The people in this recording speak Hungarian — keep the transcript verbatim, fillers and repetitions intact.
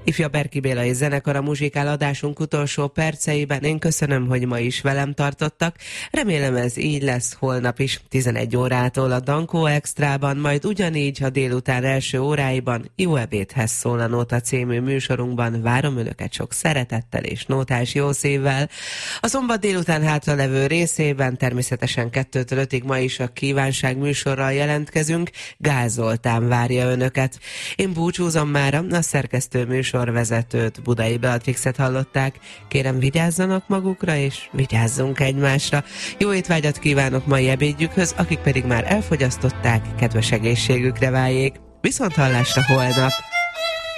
Ifja Berki Béla és zenekara muzsikál adásunk utolsó perceiben. Én köszönöm, hogy ma is velem tartottak. Remélem ez így lesz holnap is, tizenegy órától a Dankó Extrában, majd ugyanígy a délután első óráiban Jó ebédhez szól a Nóta című műsorunkban. Várom önöket sok szeretettel és nótás jó szívvel. A szombat délután hátralevő részében természetesen kettőtől ötig ma is a kívánság műsorral jelentkezünk. Gál Zoltán várja önöket. Én búcsúzom mára, a szerkesztő műsorvezetőt, Budai Beatrixet hallották. Kérem, vigyázzanak magukra, és vigyázzunk egymásra. Jó étvágyat kívánok mai ebédjükhöz, akik pedig már elfogyasztották, kedves egészségükre váljék. Viszont hallásra holnap!